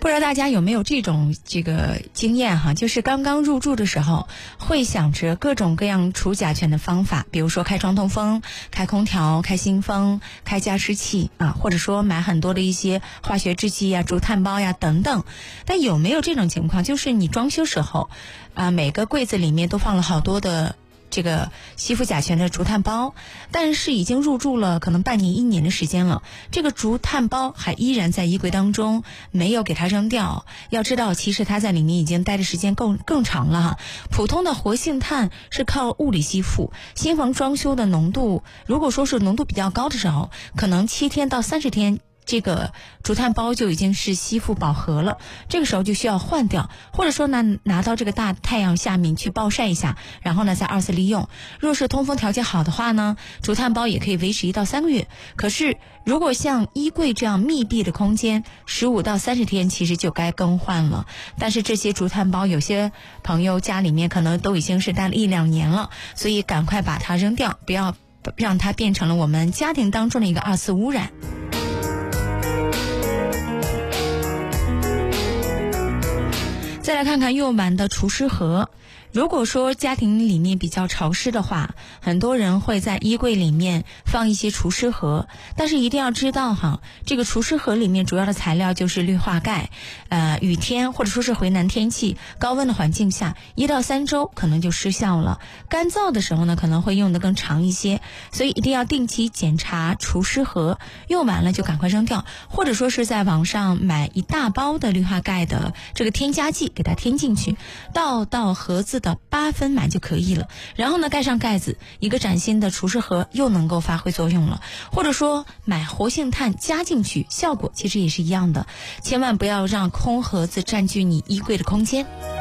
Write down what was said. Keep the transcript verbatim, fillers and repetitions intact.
不知道大家有没有这种这个经验哈，就是刚刚入住的时候会想着各种各样除甲醛的方法，比如说开窗通风、开空调、开新风、开加湿器啊，或者说买很多的一些化学制剂呀、竹炭包呀等等。但有没有这种情况，就是你装修时候啊，每个柜子里面都放了好多的这个吸附甲醛的竹炭包，但是已经入住了可能半年一年的时间了，这个竹炭包还依然在衣柜当中，没有给它扔掉。要知道其实它在里面已经待的时间更更长了哈。普通的活性炭是靠物理吸附，新房装修的浓度如果说是浓度比较高的时候，可能七天到三十天这个竹炭包就已经是吸附饱和了，这个时候就需要换掉，或者说呢拿到这个大太阳下面去暴晒一下，然后呢再二次利用。若是通风条件好的话呢，竹炭包也可以维持一到三个月。可是如果像衣柜这样密闭的空间，十五到三十天其实就该更换了。但是这些竹炭包有些朋友家里面可能都已经是待了一两年了，所以赶快把它扔掉，不要让它变成了我们家庭当中的一个二次污染。再来看看用完的除湿盒。如果说家庭里面比较潮湿的话，很多人会在衣柜里面放一些除湿盒，但是一定要知道哈，这个除湿盒里面主要的材料就是氯化钙，呃，雨天或者说是回南天气、高温的环境下，一到三周可能就失效了。干燥的时候呢，可能会用得更长一些，所以一定要定期检查除湿盒，用完了就赶快扔掉，或者说是在网上买一大包的氯化钙的这个添加剂，给它添进去，倒到盒子的八分满就可以了。然后呢，盖上盖子，一个崭新的除湿盒又能够发挥作用了。或者说买活性炭加进去，效果其实也是一样的。千万不要让空盒子占据你衣柜的空间。